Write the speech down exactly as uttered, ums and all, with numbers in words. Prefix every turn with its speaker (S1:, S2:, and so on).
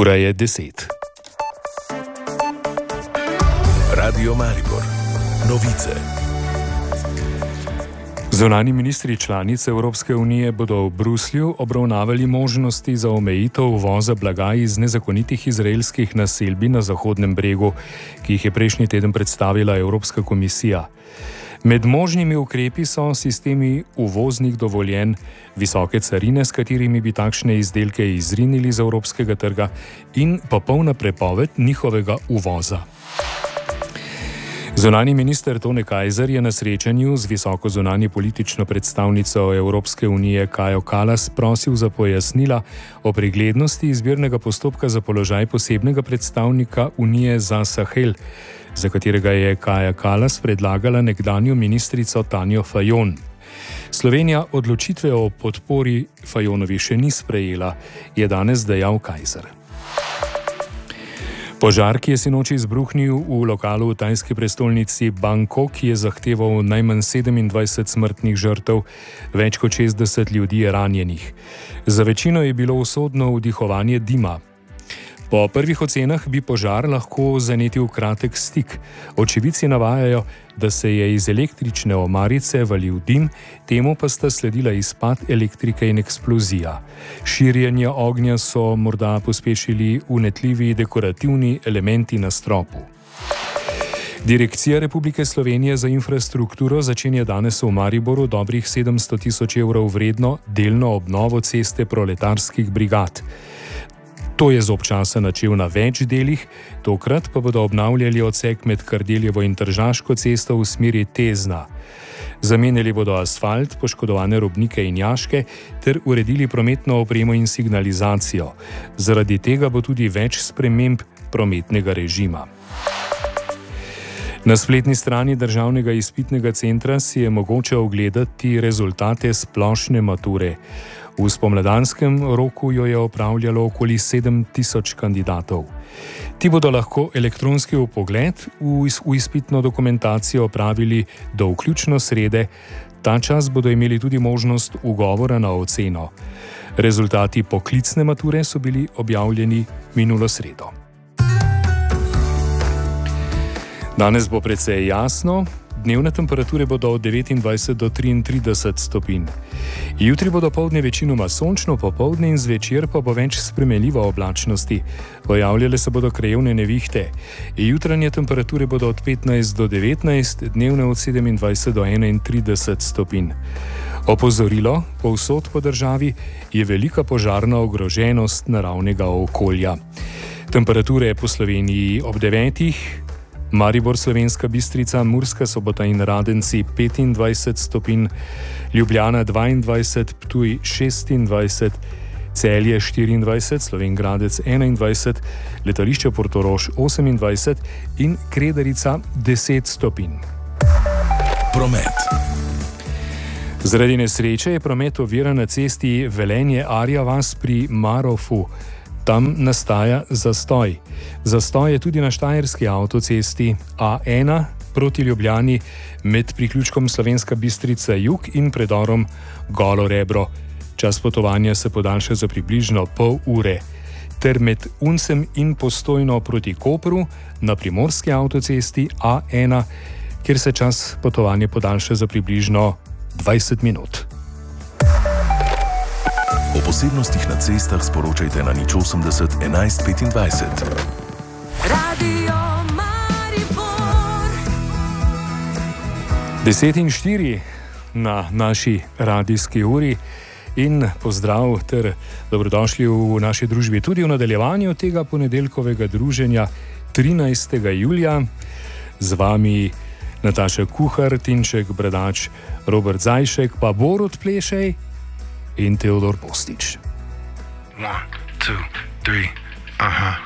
S1: Ura je deset.
S2: Radio Maribor. Novice.
S1: Zunanji ministri članic Evropske unije bodo v Bruslju obravnavali možnosti za omejitev uvoza blaga iz nezakonitih izraelskih naselbin na Zahodnem bregu, ki jih je prejšnji teden predstavila Evropska komisija. Med možnimi ukrepi so sistemi uvoznih dovoljenj, visoke carine, s katerimi bi takšne izdelke izrinili iz evropskega trga, in popolna prepoved njihovega uvoza. Zunanji minister Tone Kajzer je na srečanju z visoko zunanji politično predstavnico Evropske unije Kajo Kallas prosil za pojasnila o preglednosti izbirnega postopka za položaj posebnega predstavnika Unije za Sahel, za katerega je Kaja Kallas predlagala nekdanjo ministrico Tanjo Fajon. Slovenija odločitve o podpori Fajonovi še ni sprejela, je danes dejal Kajzer. Požar, ki je sinoči izbruhnil v lokalu v tajski prestolnici Bangkok, je zahteval najmanj sedemindvajset smrtnih žrtev, več kot šestdeset ljudi je ranjenih. Za večino je bilo usodno vdihovanje dima. Po prvih ocenah bi požar lahko zanetil kratek stik. Očividci navajajo, da se je iz električne omarice valil dim, temu pa sta sledila izpad elektrike in eksplozija. Širjenje ognja so morda pospešili vnetljivi dekorativni elementi na stropu. Direkcija Republike Slovenije za infrastrukturo začenja danes v Mariboru dobrih sedemsto tisoč evrov vredno delno obnovo ceste proletarskih brigad. To je zob časa načel na več delih, tokrat pa bodo obnavljali odsek med Kardeljevo in Tržaško cesto v smeri Tezna. Zamenjali bodo asfalt, poškodovane robnike in jaške ter uredili prometno opremo in signalizacijo. Zaradi tega bo tudi več sprememb prometnega režima. Na spletni strani Državnega izpitnega centra si je mogoče ogledati rezultate splošne mature. V spomladanskem roku jo je opravljalo okoli sedem tisoč kandidatov. Ti bodo lahko elektronski vpogled v izpitno dokumentacijo opravili do vključno srede, ta čas bodo imeli tudi možnost ugovora na oceno. Rezultati poklicne mature so bili objavljeni minulo sredo. Danes bo precej jasno. Dnevne temperature bodo od devetindvajset do triintrideset stopinj. Jutri bo dopoldne večinoma sončno, popoldne in zvečer pa bo več spremenljive oblačnosti. Pojavljale se bodo krajevne nevihte. Jutranje temperature bodo od petnajst do devetnajst, dnevne od sedemindvajset do enaintrideset stopinj. Opozorilo: povsod po državi je velika požarna ogroženost naravnega okolja. Temperature po Sloveniji ob devetih. Maribor, Slovenska Bistrica, Murska Sobota in Radenci petindvajset stopinj, Ljubljana dvaindvajset, Ptuj šestindvajset, Celje štiriindvajset, Slovenj Gradec enaindvajset, letališče Portorož osemindvajset in Kredarica deset stopinj.
S2: Promet.
S1: Zaradi nesreče je promet oviran na cesti Velenje-Arja vas pri Marofu. Tam nastaja zastoj. Zastoj je tudi na štajerski avtocesti A ena proti Ljubljani med priključkom Slovenska Bistrica jug in predorom Golo Rebro. Čas potovanja se podaljša za približno pol ure. Ter med Uncem in Postojno proti Kopru na primorski avtocesti A ena, kjer se čas potovanja podaljša za približno dvajset minut.
S2: O posebnostih na cestah sporočajte na nič osemdeset enajst petindvajset.
S3: Radio Maribor.
S1: deset in štiri na naši radijski uri in pozdrav ter dobrodošli v naši družbi tudi v nadaljevanju tega ponedeljkovega druženja trinajstega julija. Z vami Nataša Kuhar, Tinček Bradač, Robert Zajšek, pa Borut Plešej in Teodor Postič.
S4: One, two, three, aha.